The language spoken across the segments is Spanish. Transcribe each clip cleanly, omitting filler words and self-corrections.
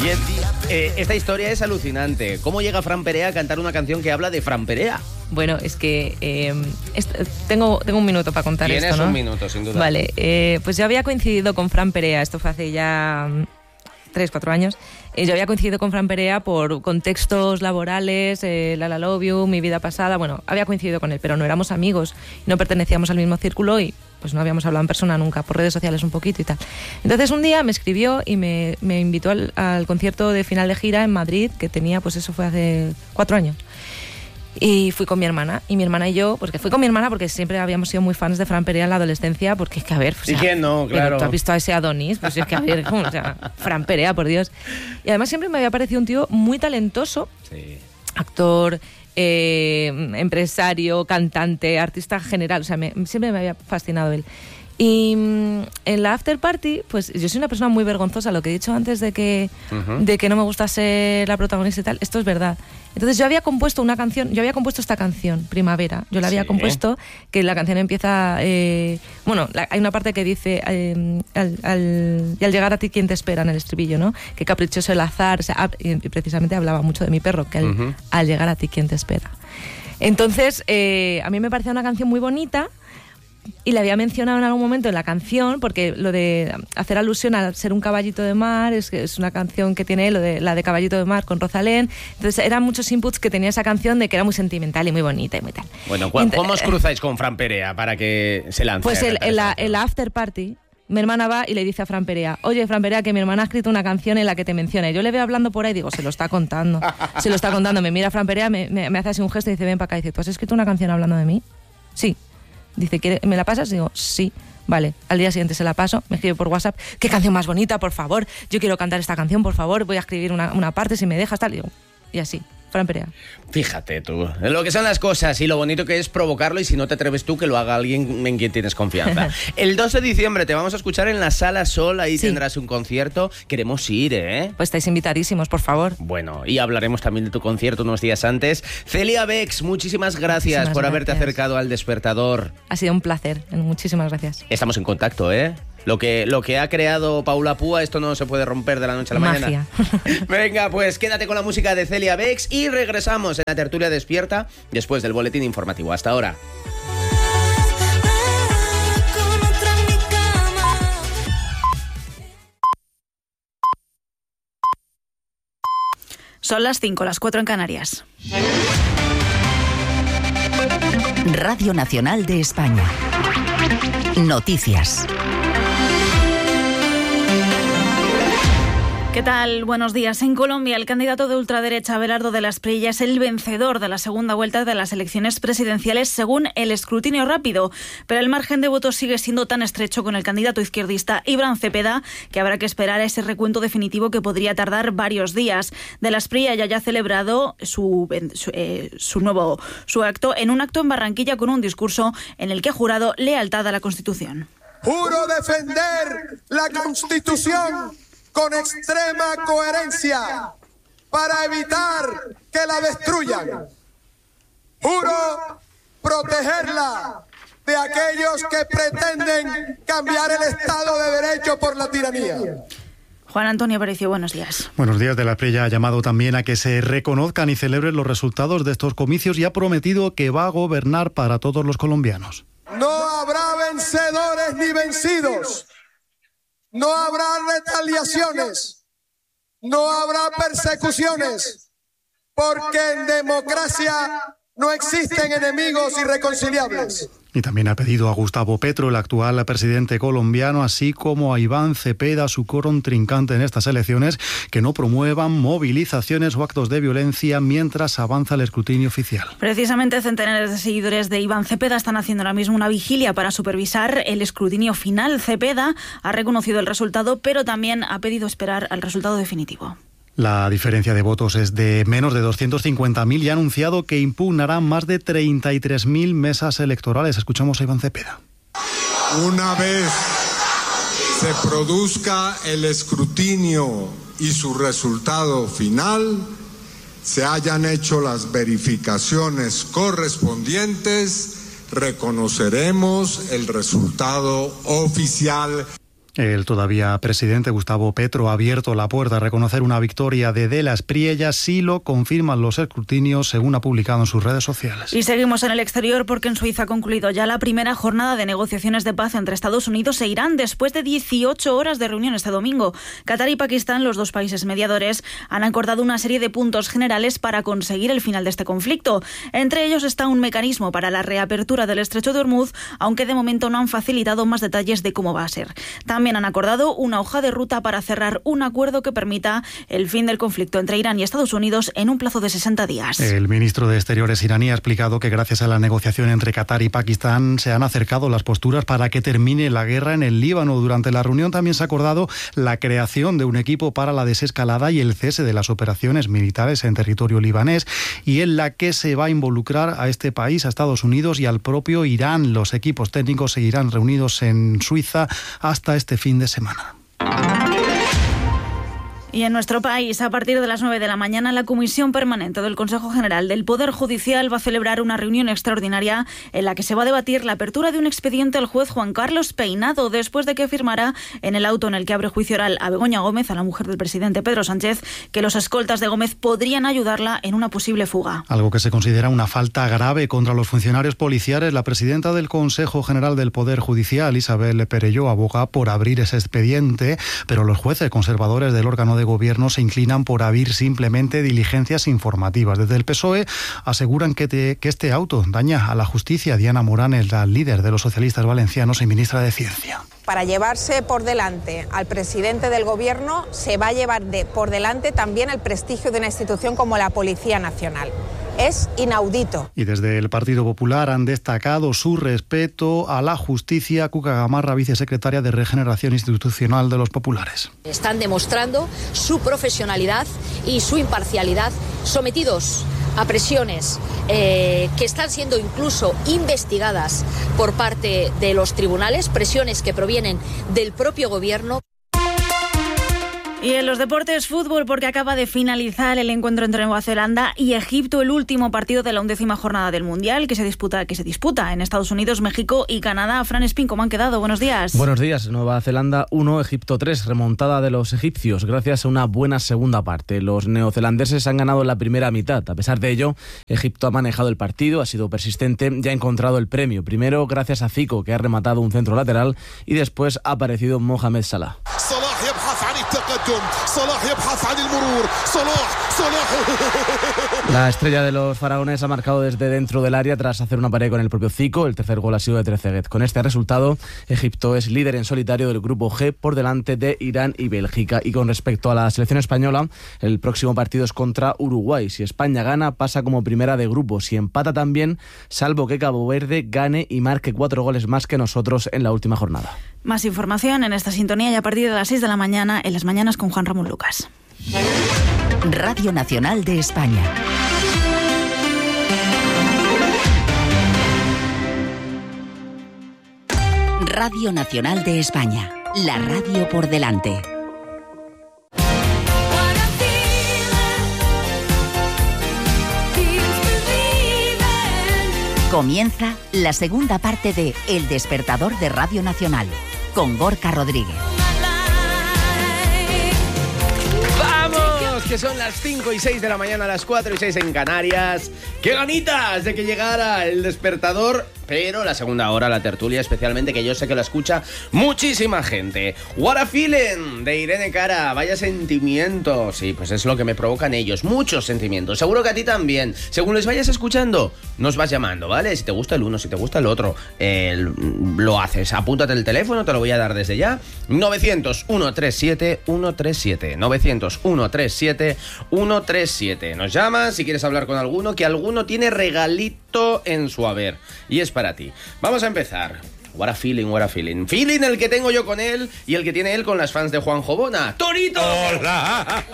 Esta historia es alucinante. ¿Cómo llega Fran Perea a cantar una canción que habla de Fran Perea? Bueno, es que tengo un minuto para contar esto, ¿no? Tienes un minuto, sin duda. Vale, pues yo había coincidido con Fran Perea, esto fue hace ya 3-4 años. Yo había coincidido con Fran Perea por contextos laborales, La Love You, mi vida pasada. Bueno, había coincidido con él, pero no éramos amigos, no pertenecíamos al mismo círculo y pues no habíamos hablado en persona nunca, por redes sociales un poquito y tal. Entonces un día me escribió y me invitó al concierto de final de gira en Madrid, que tenía, pues eso fue hace 4 años. Y fui con mi hermana, y mi hermana y yo, porque fui con mi hermana porque siempre habíamos sido muy fans de Fran Perea en la adolescencia, porque es que, a ver... ¿Y quién no? Claro. ¿Tú has visto a ese Adonis? Pues es que, a ver, o sea, Fran Perea, por Dios. Y además siempre me había parecido un tío muy talentoso, sí. Actor, empresario, cantante, artista general, o sea, siempre me había fascinado él. Y en la after party, pues yo soy una persona muy vergonzosa, lo que he dicho antes de que no me gusta ser la protagonista y tal, esto es verdad. Entonces yo había compuesto esta canción, Primavera, yo la había compuesto, que la canción empieza, hay una parte que dice, y al llegar a ti quién te espera, en el estribillo, ¿no? Que caprichoso el azar, o sea, y precisamente hablaba mucho de mi perro, que al llegar a ti quién te espera. Entonces, a mí me parecía una canción muy bonita, y le había mencionado en algún momento en la canción, porque lo de hacer alusión a ser un caballito de mar es una canción que tiene la de Caballito de Mar con Rosalén. Entonces eran muchos inputs que tenía esa canción, de que era muy sentimental y muy bonita y muy tal. Bueno, ¿cómo os cruzáis con Fran Perea para que se lance? Pues en la after party mi hermana va y le dice a Fran Perea: oye, Fran Perea, que mi hermana ha escrito una canción en la que te menciona. Y yo le veo hablando por ahí y digo, se lo está contando. Me mira Fran Perea, me hace así un gesto y dice, ven para acá. Y dice, ¿tú has escrito una canción hablando de mí? Sí. Dice, ¿me la pasas? Digo, sí. Vale, al día siguiente se la paso, me escribe por WhatsApp: qué canción más bonita, por favor, yo quiero cantar esta canción, por favor, voy a escribir una parte, si me dejas, tal. Y así, Fran Perea. Fíjate tú, lo que son las cosas y lo bonito que es provocarlo, y si no te atreves tú, que lo haga alguien en quien tienes confianza. El 2 de diciembre te vamos a escuchar en la Sala Sol, ahí tendrás un concierto. Queremos ir, ¿eh? Pues estáis invitadísimos, por favor. Bueno, y hablaremos también de tu concierto unos días antes. Celia Bex, muchísimas gracias por haberte acercado al Despertador. Ha sido un placer, muchísimas gracias. Estamos en contacto, ¿eh? Lo que ha creado Paula Púa, esto no se puede romper de la noche a la mañana. Venga, pues quédate con la música de Celia Bex y regresamos en la tertulia despierta después del boletín informativo. Hasta ahora. Son las 5, las 4 en Canarias. Radio Nacional de España. Noticias. ¿Qué tal? Buenos días. En Colombia, el candidato de ultraderecha Abelardo de la Espriella es el vencedor de la segunda vuelta de las elecciones presidenciales según el escrutinio rápido. Pero el margen de votos sigue siendo tan estrecho con el candidato izquierdista Iván Cepeda, que habrá que esperar a ese recuento definitivo que podría tardar varios días. De la Espriella ya ha celebrado su acto en un acto en Barranquilla con un discurso en el que ha jurado lealtad a la Constitución. Juro defender la Constitución con extrema coherencia para evitar que la destruyan. Juro protegerla de aquellos que pretenden cambiar el Estado de Derecho por la tiranía. Juan Antonio Aparicio, buenos días. Buenos días. De la Espriella ha llamado también a que se reconozcan y celebren los resultados de estos comicios y ha prometido que va a gobernar para todos los colombianos. No habrá vencedores ni vencidos. No habrá retaliaciones, no habrá persecuciones, porque en democracia no existen enemigos irreconciliables. Y también ha pedido a Gustavo Petro, el actual presidente colombiano, así como a Iván Cepeda, su contrincante en estas elecciones, que no promuevan movilizaciones o actos de violencia mientras avanza el escrutinio oficial. Precisamente centenares de seguidores de Iván Cepeda están haciendo ahora mismo una vigilia para supervisar el escrutinio final. Cepeda ha reconocido el resultado, pero también ha pedido esperar al resultado definitivo. La diferencia de votos es de menos de 250.000 y ha anunciado que impugnará más de 33.000 mesas electorales. Escuchamos a Iván Cepeda. Una vez se produzca el escrutinio y su resultado final, se hayan hecho las verificaciones correspondientes, reconoceremos el resultado oficial. El todavía presidente Gustavo Petro ha abierto la puerta a reconocer una victoria de las Priellas si lo confirman los escrutinios, según ha publicado en sus redes sociales. Y seguimos en el exterior porque en Suiza ha concluido ya la primera jornada de negociaciones de paz entre Estados Unidos e Irán después de 18 horas de reunión este domingo. Qatar y Pakistán, los dos países mediadores, han acordado una serie de puntos generales para conseguir el final de este conflicto. Entre ellos está un mecanismo para la reapertura del estrecho de Hormuz, aunque de momento no han facilitado más detalles de cómo va a ser. También han acordado una hoja de ruta para cerrar un acuerdo que permita el fin del conflicto entre Irán y Estados Unidos en un plazo de 60 días. El ministro de Exteriores iraní ha explicado que gracias a la negociación entre Qatar y Pakistán se han acercado las posturas para que termine la guerra en el Líbano. Durante la reunión también se ha acordado la creación de un equipo para la desescalada y el cese de las operaciones militares en territorio libanés, y en la que se va a involucrar a este país, a Estados Unidos y al propio Irán. Los equipos técnicos seguirán reunidos en Suiza hasta este fin de semana. Y en nuestro país, a partir de las 9 de la mañana, la Comisión Permanente del Consejo General del Poder Judicial va a celebrar una reunión extraordinaria en la que se va a debatir la apertura de un expediente al juez Juan Carlos Peinado, después de que firmara en el auto en el que abre juicio oral a Begoña Gómez, a la mujer del presidente Pedro Sánchez, que los escoltas de Gómez podrían ayudarla en una posible fuga. Algo que se considera una falta grave contra los funcionarios policiales. La presidenta del Consejo General del Poder Judicial, Isabel Perelló, aboga por abrir ese expediente, pero los jueces conservadores del órgano de gobierno se inclinan por abrir simplemente diligencias informativas. Desde el PSOE aseguran que este auto daña a la justicia. Diana Morán es la líder de los socialistas valencianos y ministra de Ciencia. Para llevarse por delante al presidente del gobierno se va a llevar por delante también el prestigio de una institución como la Policía Nacional. Es inaudito. Y desde el Partido Popular han destacado su respeto a la justicia. Cuca Gamarra, vicesecretaria de Regeneración Institucional de los Populares. Están demostrando su profesionalidad y su imparcialidad, sometidos a presiones que están siendo incluso investigadas por parte de los tribunales, presiones que provienen del propio gobierno. Y en los deportes, fútbol, porque acaba de finalizar el encuentro entre Nueva Zelanda y Egipto, el último partido de la 11ª jornada del Mundial que se disputa en Estados Unidos, México y Canadá. Fran Espín, ¿cómo han quedado? Buenos días. Buenos días. Nueva Zelanda 1, Egipto 3, remontada de los egipcios gracias a una buena segunda parte. Los neozelandeses han ganado en la primera mitad. A pesar de ello, Egipto ha manejado el partido, ha sido persistente y ha encontrado el premio. Primero gracias a Zico, que ha rematado un centro lateral, y después ha aparecido Mohamed Salah. La estrella de los faraones ha marcado desde dentro del área tras hacer una pared con el propio Zico. El tercer gol ha sido de Trezeguet. Con este resultado, Egipto es líder en solitario del grupo G por delante de Irán y Bélgica. Y con respecto a la selección española, el próximo partido es contra Uruguay. Si España gana, pasa como primera de grupo. Si empata también, salvo que Cabo Verde gane y marque 4 goles más que nosotros en la última jornada. Más información en esta sintonía y a partir de las 6 de la mañana en Las Mañanas con Juan Ramón Lucas. Radio Nacional de España. Radio Nacional de España. La radio por delante. Comienza la segunda parte de El Despertador de Radio Nacional, con Gorka Rodríguez. ¡Vamos! Que son las 5 y 6 de la mañana, las 4 y 6 en Canarias. ¡Qué ganitas de que llegara El Despertador! Pero la segunda hora, la tertulia, especialmente, que yo sé que la escucha muchísima gente. What a Feeling, de Irene Cara. Vaya sentimientos. Sí, pues es lo que me provocan ellos. Muchos sentimientos. Seguro que a ti también. Según les vayas escuchando, nos vas llamando, ¿vale? Si te gusta el uno, si te gusta el otro, lo haces. Apúntate el teléfono, te lo voy a dar desde ya. 900-137-137. 900-137-137. Nos llamas si quieres hablar con alguno, que alguno tiene regalito en su haber. Y es para ti. Vamos a empezar. What a feeling, what a feeling. Feeling el que tengo yo con él y el que tiene él con las fans de Juanjo Bona. ¡Torito! ¡Hola!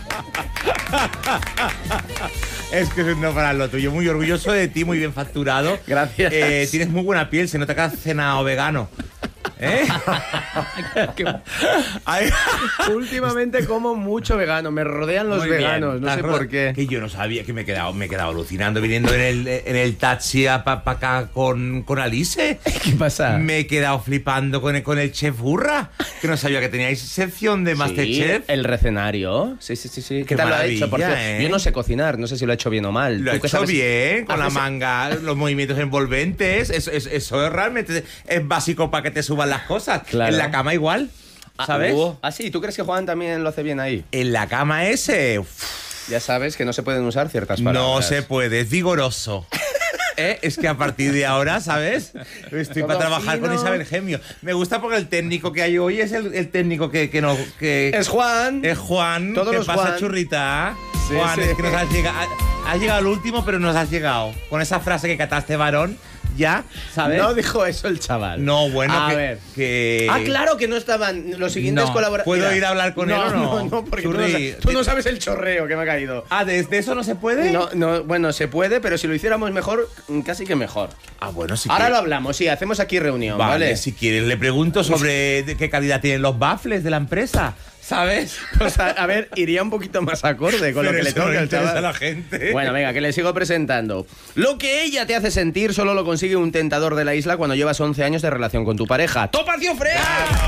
Es que no para lo tuyo. Muy orgulloso de ti, muy bien facturado. Gracias. Tienes muy buena piel, se nota que has cenado vegano. Últimamente como mucho vegano, me rodean los veganos, no sé por qué. Que yo no sabía, que me he quedado alucinando viniendo en el taxi para acá con Alice. ¿Qué pasa? Me he quedado flipando con el chef Burra, que no sabía que teníais sección de Masterchef. El recenario. Sí. Qué tal lo ha hecho? maravilla, Porque yo no sé cocinar, no sé si lo ha hecho bien o mal. Lo ha hecho bien, con la manga, los movimientos envolventes. Eso realmente es básico para que te suban las cosas. Claro. En la cama igual, ¿sabes? Sí, ¿tú crees que Juan también lo hace bien ahí? En la cama ya sabes que no se pueden usar ciertas palabras. No se puede, es vigoroso. Es que a partir de ahora, ¿sabes? Estoy para trabajar con Isabel Gemio. Me gusta porque el técnico que hay hoy es el técnico que es Juan. Es Juan. Todos ¿Qué los pasa, Juan. churrita? Sí, Juan, sí. es que nos has llegado. Has llegado al último, pero nos has llegado. Con esa frase que cataste, varón, ya, ¿sabes? No dijo eso el chaval. No, bueno, a ver. Claro que no estaban los siguientes colaboradores. ¿Puedo ir a hablar con él o no? No, porque tú no sabes el chorreo que me ha caído. ¿Desde eso no se puede? No, bueno, se puede, pero si lo hiciéramos mejor, casi que mejor. Bueno, sí. Ahora lo hablamos, sí, hacemos aquí reunión, ¿vale? Si quieres, le pregunto sobre de qué calidad tienen los baffles de la empresa, ¿sabes? Pues a ver, iría un poquito más acorde con lo que le toca al chaval. A la gente. Bueno, venga, que le sigo presentando. Lo que ella te hace sentir solo lo consigue un tentador de la isla cuando llevas 11 años de relación con tu pareja. ¡Topacio Freak!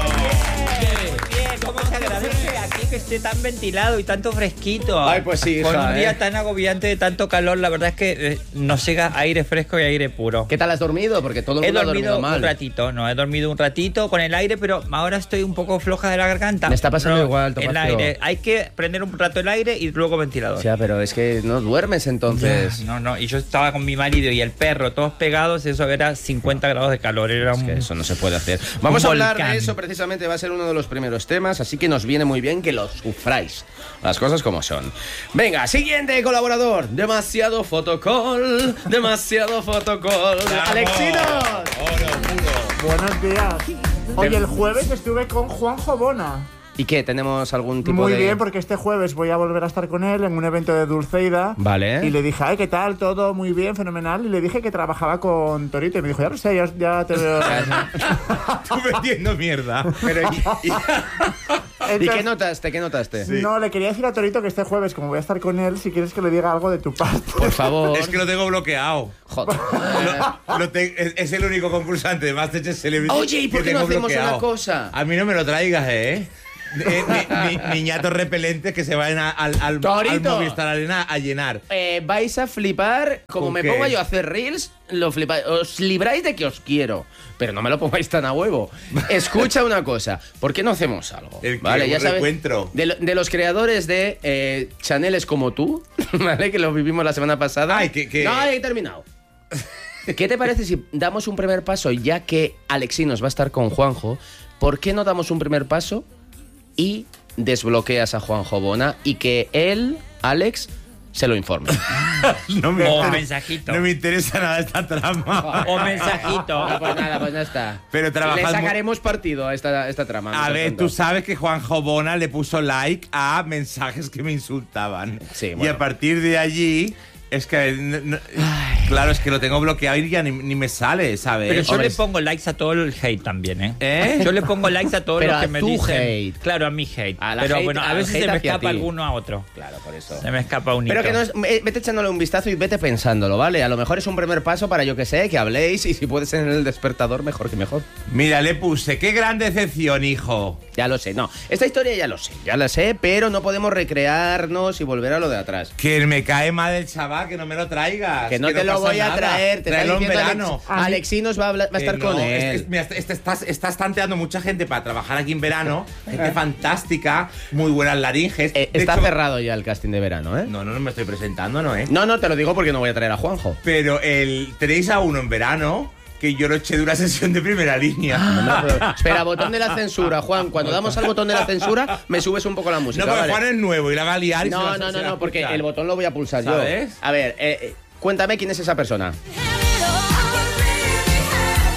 Bien, ¿cómo se agradece aquí que esté tan ventilado y tanto fresquito? Ay, pues sí, hija, con un día tan agobiante de tanto calor, la verdad es que nos llega aire fresco y aire puro. ¿Qué tal has dormido? Porque todo el mundo ha dormido mal. Un ratito, he dormido un ratito con el aire, pero ahora estoy un poco floja de la garganta. Me está pasando igual, Topacio. El aire, hay que prender un rato el aire y luego ventilador. Ya, pero es que no duermes entonces. No, y yo estaba con mi marido y el perro, todos pegados, eso era 50 grados de calor. Era que eso no se puede hacer. Vamos a hablar de eso precisamente, va a ser uno de los primeros temas, así que nos viene muy bien que lo sufráis. Las cosas como son. Venga, siguiente colaborador. Demasiado fotocall. ¡Alexinos! Buenos días. Hoy el jueves estuve con Juanjo Bona. ¿Y qué? ¿Tenemos algún tipo Muy de...? bien, porque este jueves voy a volver a estar con él en un evento de Dulceida. Vale. Y le dije, ay, ¿qué tal? Todo muy bien, fenomenal. Y le dije que trabajaba con Torito. Y me dijo, ya lo sé, ya te veo. Tú metiendo mierda. Pero, Entonces, ¿y qué notaste? Sí. No, le quería decir a Torito que este jueves, como voy a estar con él, si quieres que le diga algo de tu parte. Por favor. Es que lo tengo bloqueado. Joder. Es el único concursante de Masterchef Celebrity. Oye, ¿y por qué no hacemos una cosa? A mí no me lo traigas, niñatos repelentes que se vayan al Movistar Arena a llenar. Vais a flipar. Como me ponga yo a hacer reels, lo flipáis. Os libráis de que os quiero, pero no me lo pongáis tan a huevo. Escucha una cosa, ¿por qué no hacemos algo? ¿Vale? Ya sabes, de los creadores de chaneles como tú, ¿vale? Que lo vivimos la semana pasada. No, he terminado. ¿Qué te parece si damos un primer paso, ya que Alexinos va a estar con Juanjo? ¿Por qué no damos un primer paso y desbloqueas a Juanjo Bona y que él, Alex, se lo informe? Mensajito. No me interesa nada esta trama. O mensajito. No, pues nada, pues ya está. Pero le sacaremos partido a esta trama. A ver, tú sabes que Juanjo Bona le puso like a mensajes que me insultaban. Sí, bueno. Y a partir de allí... Es que, claro, es que lo tengo bloqueado y ya ni me sale, ¿sabes? Pero yo le pongo likes a todo el hate también, Yo le pongo likes a todo lo que me dicen. Hate. Claro, a mi hate. Pero hate, bueno, a veces se me escapa alguno a otro. Claro, por eso. Se me escapa un hito. Pero que no es, vete echándole un vistazo y vete pensándolo, ¿vale? A lo mejor es un primer paso para, yo que sé, que habléis y si puedes en el despertador, mejor que mejor. Mira, le puse, qué gran decepción, hijo. Ya lo sé, no. Esta historia ya la sé, pero no podemos recrearnos y volver a lo de atrás. Que me cae mal el chaval, que no me lo traigas. Que no te lo voy a traer, te Tráelo está en diciendo verano. Alexinos va a estar con él. Estás tanteando mucha gente para trabajar aquí en verano, gente fantástica, muy buenas laringes. Está cerrado ya el casting de verano, ¿eh? No me estoy presentando, ¿no, No, te lo digo porque no voy a traer a Juanjo. Pero tenéis a uno en verano que yo lo eché de una sesión de primera línea. Espera, botón de la censura, Juan. Cuando damos al botón de la censura, me subes un poco la música. No, porque ¿vale? Juan es nuevo y la va a liar. No, porque el botón lo voy a pulsar ¿sabes? yo. A ver, cuéntame quién es esa persona.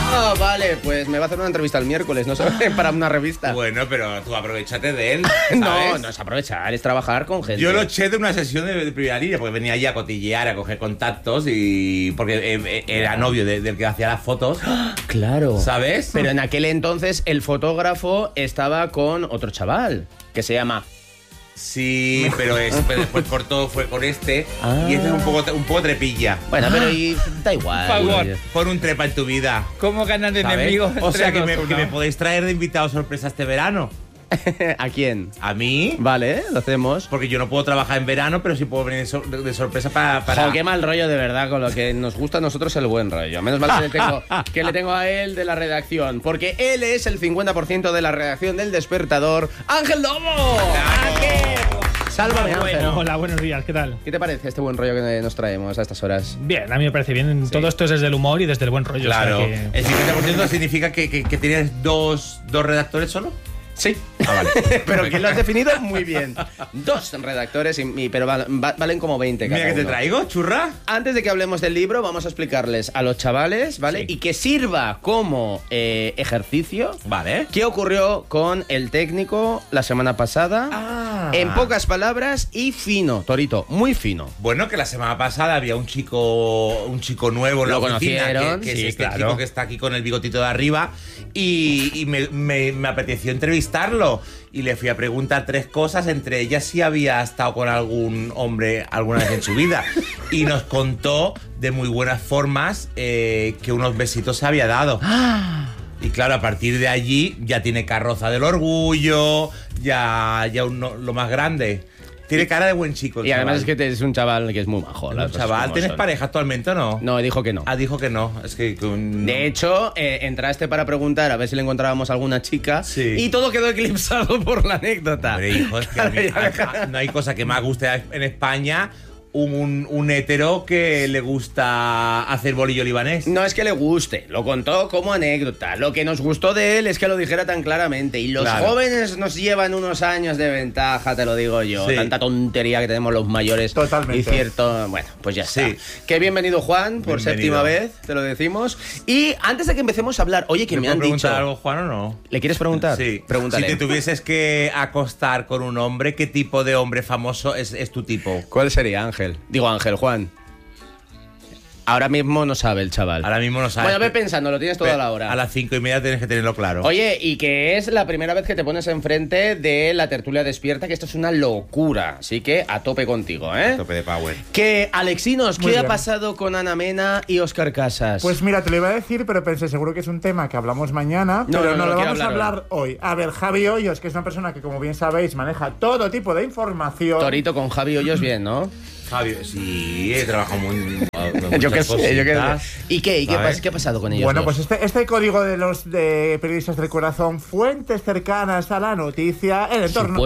Ah, vale, pues me va a hacer una entrevista el miércoles, no sé, para una revista. Bueno, pero tú aprovechate de él, No, ¿sabes? no es aprovechar, es trabajar con gente. Yo lo eché de una sesión de primera línea porque venía allí a cotillear, a coger contactos y porque era novio del que hacía las fotos. Claro. ¿Sabes? Pero en aquel entonces el fotógrafo estaba con otro chaval que se llama... Sí, pero después cortó, fue con este. Y este es un poco trepilla. Bueno, pero y da igual. Por favor. Pon un trepa en tu vida. ¿Cómo ganan ¿sabes? enemigos? O sea, entre que dos, me podéis traer de invitado sorpresa este verano. ¿A quién? ¿A mí? Vale, lo hacemos. Porque yo no puedo trabajar en verano, pero sí puedo venir de sorpresa para... Jo, qué mal rollo, de verdad, con lo que nos gusta a nosotros el buen rollo. Menos mal que le tengo a él de la redacción, porque él es el 50% de la redacción del Despertador, ¡Ángel Lobo! Sálvame, Ángel. Hola, buenos días, ¿qué tal? ¿Qué te parece este buen rollo que nos traemos a estas horas? Bien, a mí me parece bien. Todo esto es desde el humor y desde el buen rollo. Claro. O sea que... ¿El 50% significa que tienes dos redactores solo? Sí. Ah, vale. Pero que lo has definido muy bien. 2 redactores, pero valen como 20 cada Mira que te uno. traigo, churra. Antes de que hablemos del libro, vamos a explicarles a los chavales, ¿vale? Sí. Y que sirva como ejercicio. Vale. ¿Qué ocurrió con el técnico la semana pasada? En pocas palabras y fino, Torito, muy fino. Bueno, que la semana pasada había un chico nuevo en la Lo oficina, conocieron, que sí, es este claro. chico que está aquí con el bigotito de arriba, y me apeteció entrevistarlo. Y le fui a preguntar 3 cosas, entre ellas si había estado con algún hombre alguna vez en su vida. Y nos contó de muy buenas formas que unos besitos se había dado. Y claro, a partir de allí ya tiene carroza del orgullo, ya lo más grande. Tiene cara de buen chico. Y además es que es un chaval que es muy majo. ¿Un chaval? ¿Tienes pareja actualmente o no? No, dijo que no. Ah, dijo que no. Es que... De hecho, entraste para preguntar a ver si le encontrábamos alguna chica, Sí. y todo quedó eclipsado por la anécdota. Hombre, hijo, es que a mí, no hay cosa que más guste en España un hétero que le gusta hacer bolillo libanés. No es que le guste, lo contó como anécdota. Lo que nos gustó de él es que lo dijera tan claramente. Y los Claro. jóvenes nos llevan unos años de ventaja, te lo digo yo. Sí. Tanta tontería que tenemos los mayores. Totalmente. Y cierto, bueno, pues ya está. Sí. Que bienvenido, Juan, por Bienvenido. séptima vez, te lo decimos. Y antes de que empecemos a hablar, oye, que ¿Le me puedo han preguntar dicho... algo, Juan, o no? ¿Le quieres preguntar? Sí. Pregúntale. Si te tuvieses que acostar con un hombre, ¿qué tipo de hombre famoso es tu tipo? ¿Cuál sería, Ángel? Digo, Ángel, Juan. Ahora mismo no sabe el chaval. Ahora mismo no sabes. Bueno, ve pensando, lo tienes toda la hora. A las 5:30 tienes que tenerlo claro. Oye, y que es la primera vez que te pones enfrente de la tertulia despierta, que esto es una locura. Así que a tope contigo, ¿eh? Tope de power. Que, Alexinos, Muy ¿qué ha bien. pasado con Ana Mena y Óscar Casas? Pues mira, te lo iba a decir, pero pensé, seguro que es un tema que hablamos mañana, No, pero no, no, lo lo quiero vamos a hablar hoy. A ver, Javi Hoyos, que es una persona que, como bien sabéis, maneja todo tipo de información. Torito con Javi Hoyos bien, ¿no? Javi, sí, he trabajado muy... Yo qué sé, yo qué sé. ¿Y qué? ¿Y qué, ¿sabes? qué ha pasado con ellos Bueno, dos? pues este código de los periodistas del corazón, fuentes cercanas a la noticia, el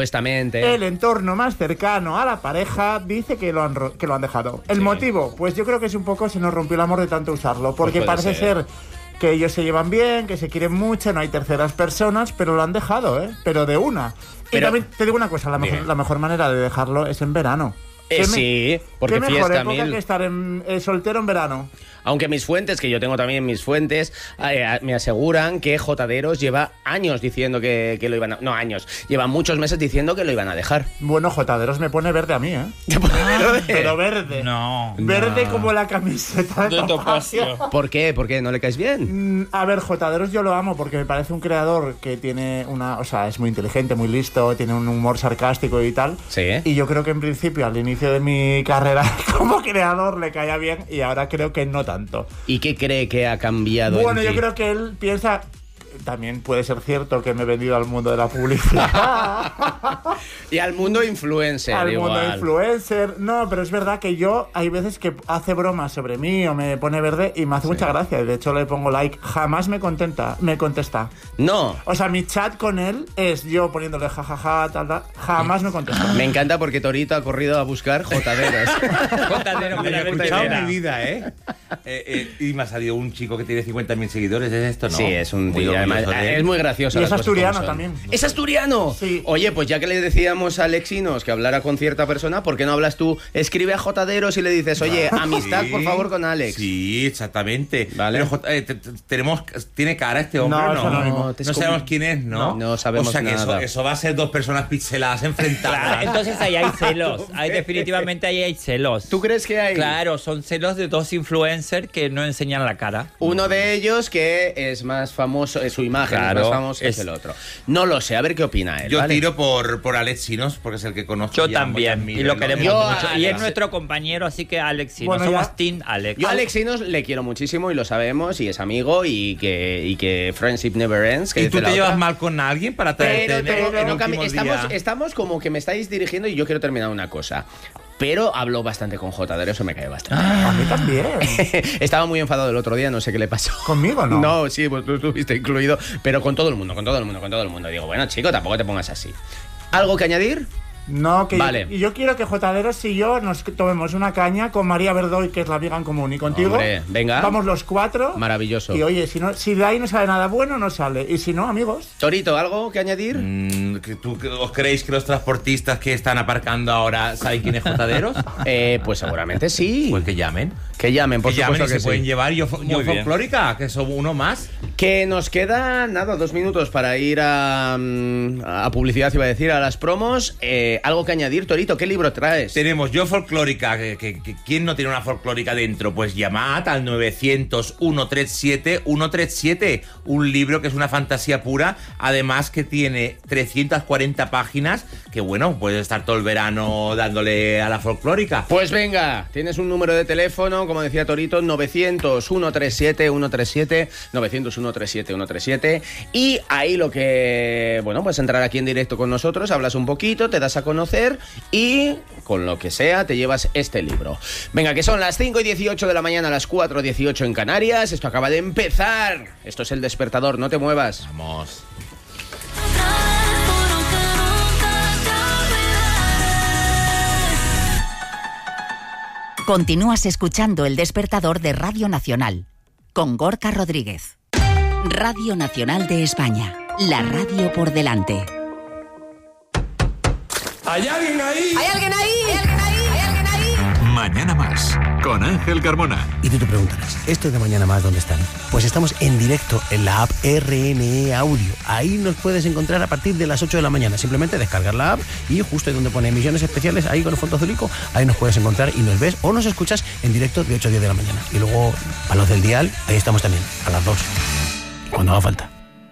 entorno más cercano a la pareja, dice que lo han dejado. ¿El motivo? Pues yo creo que es un poco se nos rompió el amor de tanto usarlo, porque Pues puede parece ser que ellos se llevan bien, que se quieren mucho, no hay terceras personas, pero lo han dejado, ¿eh? Pero de una. Y Pero- también te digo una cosa, la mejor manera de dejarlo es en verano. Sí, porque ¿Qué mejor fiesta época mil. que estar soltero en verano? Aunque mis fuentes, que yo tengo también mis fuentes, me aseguran que Jotaderos lleva años diciendo que lo iban a... No, años. Lleva muchos meses diciendo que lo iban a dejar. Bueno, Jotaderos me pone verde a mí, ¿eh? ¿Te pone verde? Pero verde. No. Verde como la camiseta de Topacio. ¿Por qué? ¿Por qué? ¿No le caes bien? A ver, Jotaderos yo lo amo porque me parece un creador que tiene o sea, es muy inteligente, muy listo, tiene un humor sarcástico y tal. Sí. Y yo creo que en principio al inicio de mi carrera como creador le caía bien y ahora creo que no tanto. ¿Y qué cree que ha cambiado Bueno, en yo ti? creo que él piensa... También puede ser cierto que me he vendido al mundo de la publicidad. Y al mundo influencer, Al mundo igual. influencer. No, pero es verdad que yo hay veces que hace bromas sobre mí o me pone verde y me hace mucha gracia. Y de hecho le pongo like. Jamás me contesta. No. O sea, mi chat con él es yo poniéndole jajaja, tal, tal. Jamás me contesta. Me encanta porque Torito ha corrido a buscar Jotaderos. Jotadero, Lo he para escuchado verte en mi vida, ¿eh? Y me ha salido un chico que tiene 50.000 seguidores. ¿Es esto? No. Sí, es un Muy tío, Además, es muy gracioso. Y es asturiano también. ¿Es asturiano? Sí. Oye, pues ya que le decíamos a Alexinos que hablara con cierta persona, ¿por qué no hablas tú? Escribe a Jotaderos y le dices, oye, amistad, por favor, con Alex. Sí, exactamente. Vale. Pero, ¿tiene cara este hombre o no? No sabemos quién es, ¿no? No sabemos nada. O sea, que eso va a ser dos personas pixeladas enfrentadas. Claro, entonces ahí hay celos. Definitivamente ahí hay celos. ¿Tú crees que hay? Claro, son celos de dos influencers que no enseñan la cara. Uno de ellos que es más famoso, su imagen es más famosa que el otro. No lo sé, a ver qué opina él. Yo tiro por Alexinos, porque es el que conozco. Yo también, y lo queremos mucho. Y es nuestro compañero, así que Alexinos. Somos Team Alex. Yo a Alexinos le quiero muchísimo y lo sabemos, y es amigo, y que friendship never ends. ¿Y tú te llevas mal con alguien para traerte estamos como que me estáis dirigiendo y yo quiero terminar una cosa. Pero hablo bastante con Jotaderos, eso me cae bastante. A mí también. Estaba muy enfadado el otro día, no sé qué le pasó. ¿Conmigo no? No, sí, pues tú estuviste incluido, pero con todo el mundo. Digo, bueno, chico, tampoco te pongas así. ¿Algo que añadir? No, que vale. yo quiero que Jotaderos y yo nos tomemos una caña con María Verdoy, que es la amiga en común, y contigo. Hombre, venga. Vamos los 4. Maravilloso. Y oye, si de ahí no sale nada bueno, no sale. Y si no, amigos. Torito, ¿algo que añadir? ¿Os creéis que los transportistas que están aparcando ahora saben quién es Jotaderos? Pues seguramente sí. Pues que llamen. Que llamen, por supuesto que se pueden llevar yo folclórica, que son uno más. Que nos queda, 2 minutos para ir a publicidad, iba a decir, a las promos. ¿Algo que añadir, Torito? ¿Qué libro traes? Tenemos Yo Folclórica. ¿Quién no tiene una folclórica dentro? Pues llamad al 900-137-137. Un libro que es una fantasía pura. Además que tiene 340 páginas. Que bueno, puedes estar todo el verano dándole a la folclórica. Pues venga, tienes un número de teléfono, como decía Torito, 900-137-137. 900-137-137. Y ahí lo que... Bueno, pues entrar aquí en directo con nosotros, hablas un poquito, te das a conocer y con lo que sea te llevas este libro. Venga, que son las 5:18 de la mañana, las 4:18 en Canarias. Esto acaba de empezar. Esto es El Despertador, no te muevas. Vamos. Continúas escuchando El Despertador de Radio Nacional con Gorka Rodríguez. Radio Nacional de España, la radio por delante. ¿Hay alguien ahí? ¿Hay alguien ahí? ¿Hay alguien ahí? ¿Hay alguien ahí? Mañana Más, con Ángel Carmona. Y tú te preguntarás, ¿estos de Mañana Más dónde están? Pues estamos en directo en la app RNE Audio. Ahí nos puedes encontrar a partir de las 8 de la mañana. Simplemente descargar la app y justo ahí donde pone emisiones especiales, ahí con el fondo azulico, ahí nos puedes encontrar y nos ves o nos escuchas en directo de 8 a 10 de la mañana. Y luego, a los del dial, ahí estamos también, a las 2. Cuando haga falta.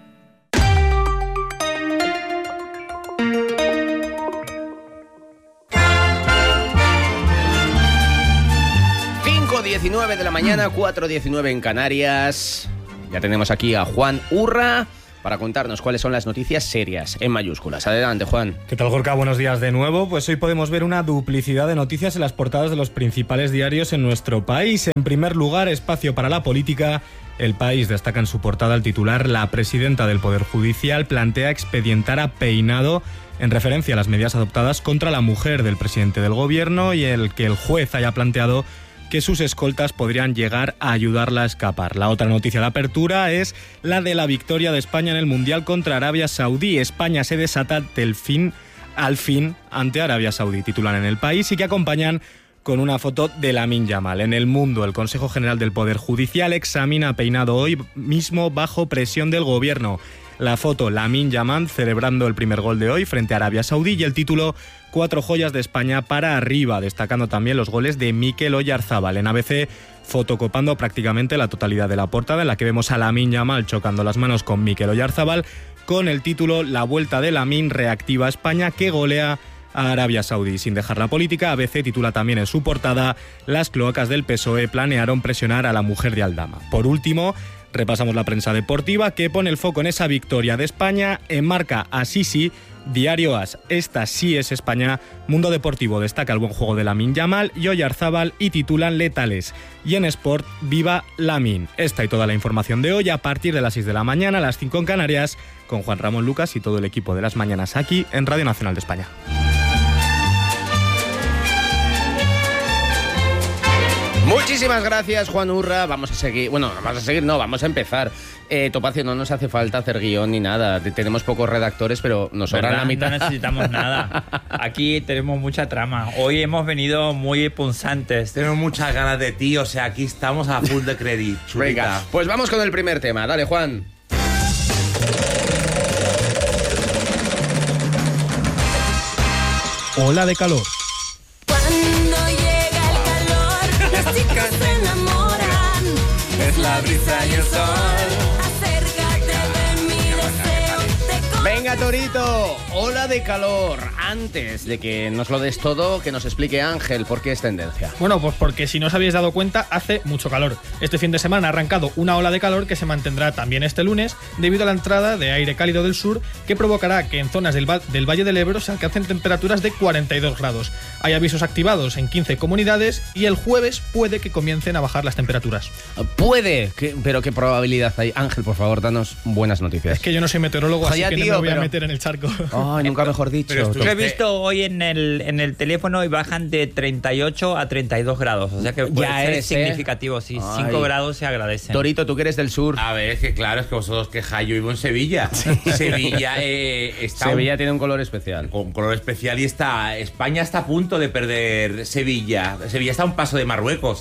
...19 de la mañana, 4:19 en Canarias. Ya tenemos aquí a Juan Urra para contarnos cuáles son las noticias serias, en mayúsculas. Adelante, Juan. ¿Qué tal, Gorka? Buenos días de nuevo. Pues hoy podemos ver una duplicidad de noticias en las portadas de los principales diarios en nuestro país. En primer lugar, espacio para la política. El País destaca en su portada el titular: la presidenta del Poder Judicial plantea expedientar a Peinado en referencia a las medidas adoptadas contra la mujer del presidente del gobierno y el que el juez haya planteado que sus escoltas podrían llegar a ayudarla a escapar. La otra noticia de apertura es la de la victoria de España en el Mundial contra Arabia Saudí. España se desata al fin ante Arabia Saudí, titulan en El País, y que acompañan con una foto de Lamine Yamal. En El Mundo, el Consejo General del Poder Judicial examina a Peinado hoy mismo bajo presión del gobierno. La foto, Lamine Yamal celebrando el primer gol de hoy frente a Arabia Saudí, y el título: 4 joyas de España para arriba, destacando también los goles de Mikel Oyarzábal. En ABC, fotocopando prácticamente la totalidad de la portada, en la que vemos a Lamine Yamal chocando las manos con Mikel Oyarzábal, con el título: la vuelta de Lamine reactiva a España, que golea a Arabia Saudí. Sin dejar la política, ABC titula también en su portada: las cloacas del PSOE planearon presionar a la mujer de Aldama. Por último, repasamos la prensa deportiva, que pone el foco en esa victoria de España. Enmarca a Sisi, Diario AS, esta sí es España. Mundo Deportivo destaca el buen juego de Lamine Yamal y Oyarzábal y titulan letales. Y en Sport, viva Lamine. Esta y toda la información de hoy a partir de las 6 de la mañana, a las 5 en Canarias, con Juan Ramón Lucas y todo el equipo de Las Mañanas aquí en Radio Nacional de España. Muy Muchísimas gracias, Juan Urra. Vamos a empezar. Topacio, no nos hace falta hacer guión ni nada. Tenemos pocos redactores, pero nos sobran la mitad. No necesitamos nada. Aquí tenemos mucha trama. Hoy hemos venido muy punzantes. Tenemos muchas ganas de ti, o sea, aquí estamos a full de crédito. Venga, pues vamos con el primer tema. Dale, Juan. Ola de calor. Cuando llega el calor, las chicas se enamoran. Es la brisa y el sol. Acércate de mi deseo. Venga, Torito, ola de calor. Antes de que nos lo des todo, que nos explique Ángel por qué es tendencia. Bueno, pues porque si no os habéis dado cuenta, hace mucho calor. Este fin de semana ha arrancado una ola de calor que se mantendrá también este lunes debido a la entrada de aire cálido del sur que provocará que en zonas del Valle del Ebro se alcancen temperaturas de 42 grados. Hay avisos activados en 15 comunidades y el jueves puede que comiencen a bajar las temperaturas. Puede, pero ¿qué probabilidad hay? Ángel, por favor, danos buenas noticias. Es que yo no soy meteorólogo, así que no me voy a meter en el charco. Ay, nunca mejor dicho. Yo he visto hoy en el teléfono y bajan de 38 a 32 grados. O sea que puede ser significativo. Sí, 5 grados se agradecen. Torito, tú que eres del sur. A ver, es que claro, es que vosotros quejáis. Yo vivo en Sevilla. Sevilla Sevilla tiene un color especial. Un color especial y España está a punto de perder Sevilla. Sevilla está a un paso de Marruecos.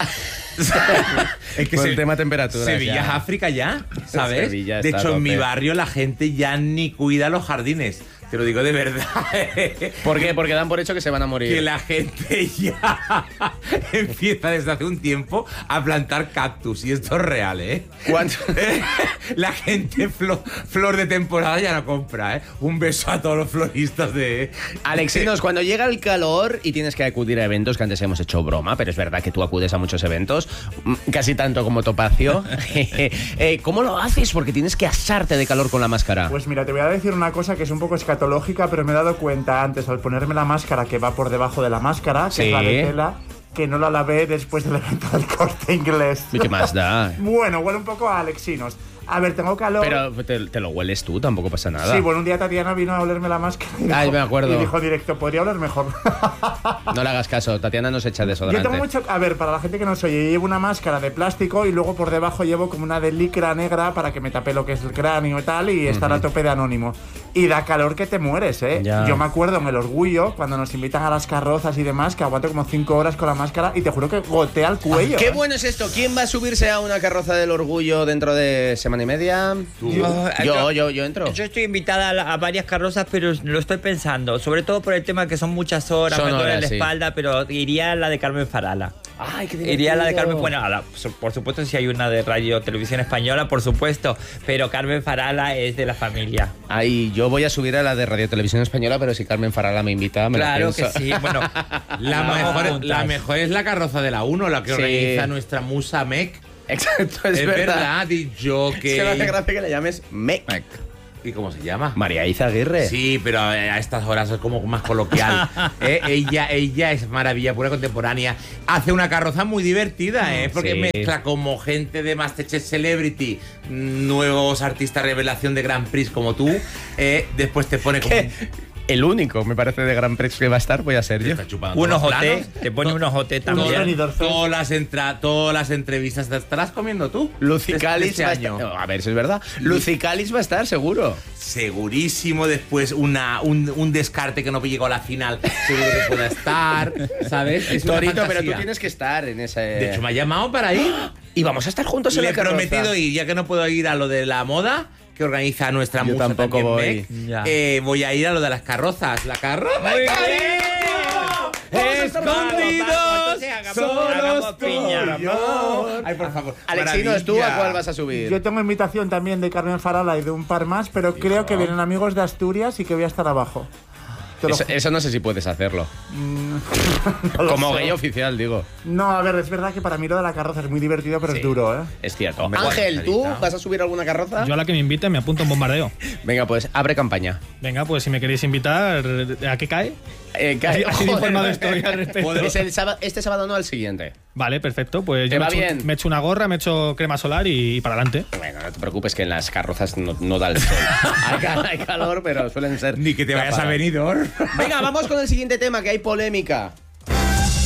Es que el tema temperatura. Sevilla es África ya, ¿sabes? De hecho, en mi barrio la gente ya ni cuida los jardines. Te lo digo de verdad. ¿Por qué? Porque dan por hecho que se van a morir. Que la gente ya empieza desde hace un tiempo a plantar cactus. Y esto es real, ¿eh? ¿Cuánto? La gente flor de temporada ya no compra, ¿eh? Un beso a todos los floristas de... Alexinos, cuando llega el calor y tienes que acudir a eventos, que antes hemos hecho broma, pero es verdad que tú acudes a muchos eventos, casi tanto como Topacio. ¿Cómo lo haces? Porque tienes que asarte de calor con la máscara. Pues mira, te voy a decir una cosa que es un poco escatológica, pero me he dado cuenta antes al ponerme la máscara que va por debajo de la máscara, que es la de tela, que no la lavé después del evento del Corte Inglés. ¿Y qué más da? Bueno, huele un poco a Alexinos. A ver, tengo calor. Pero te lo hueles tú, tampoco pasa nada. Sí, bueno, un día Tatiana vino a olerme la máscara y me acuerdo. Y dijo directo, podría oler mejor. No le hagas caso, Tatiana nos echa desodorante. Yo tengo mucho... A ver, para la gente que no se oye, llevo una máscara de plástico y luego por debajo llevo como una de licra negra para que me tape lo que es el cráneo y tal, y estar a tope de anónimo. Y da calor que te mueres, ¿eh? Ya. Yo me acuerdo en el Orgullo, cuando nos invitan a las carrozas y demás, que aguanto como 5 horas con la máscara y te juro que gotea el cuello. ¡Qué bueno es esto! ¿Quién va a subirse a una carroza del Orgullo dentro de semana y media? Yo entro. Yo estoy invitada a varias carrozas, pero lo estoy pensando. Sobre todo por el tema que son muchas horas, me duele la espalda, pero iría a la de Carmen Farala. ¡Ay, qué divertido! Iría a la de Carmen, bueno, por supuesto si hay una de Radio Televisión Española, por supuesto, pero Carmen Farala es de la familia. Ay, yo voy a subir a la de Radio Televisión Española, pero si Carmen Farala me invita, me claro lo pienso. que sí, bueno, la mejor es la carroza de la 1, la que organiza nuestra musa Mec. Exacto, es verdad. Y yo que... Se me hace gracia que le llames Mec. ¿Y cómo se llama? María Izaguirre. Sí, pero a estas horas es como más coloquial. Ella es maravilla pura contemporánea. Hace una carroza muy divertida, porque mezcla como gente de Masterchef Celebrity, nuevos artistas revelación de Grand Prix como tú. Después te pone como... El único, me parece, de Grand Prix que va a estar voy a ser yo. Un ojote, te pone un ojote también. Todas las entrevistas te estarás comiendo tú. Lucy Calis va a estar. A ver si es verdad. Lucy Calis va a estar, seguro. Segurísimo. Después un descarte que no llegó a la final, seguro que pueda estar, ¿sabes? Torito, pero tú tienes que estar en ese... De hecho, me ha llamado para ir. Y vamos a estar juntos en la carroza. Le he prometido ir, ya que no puedo ir a lo de la moda, que organiza nuestra musa. Yo tampoco voy. Voy a ir a lo de las carrozas. La carroza. ¡Escondidos! Hagamos piña. Ay, por favor. Alexinos, ¿tú a cuál vas a subir? Yo tengo invitación también de Carmen Farala y de un par más, pero creo que vienen amigos de Asturias y que voy a estar abajo. Eso no sé si puedes hacerlo. No como gay oficial, digo. No, a ver, es verdad que para mí lo de la carroza es muy divertido, pero es duro, ¿eh? Es cierto. Ángel, ¿tú vas a subir alguna carroza? Yo a la que me inviten me apunto en bombardeo. Venga, pues abre campaña. Venga, pues si me queréis invitar, ¿a qué cae? Así informado estoy al respecto. Este sábado no, al siguiente. Vale, perfecto. Pues yo me echo una gorra, me echo crema solar y para adelante. Bueno, no te preocupes que en las carrozas no da el sol. hay calor, pero suelen ser... Ni que te vayas a Benidorm. Venga, vamos con el siguiente tema, que hay polémica.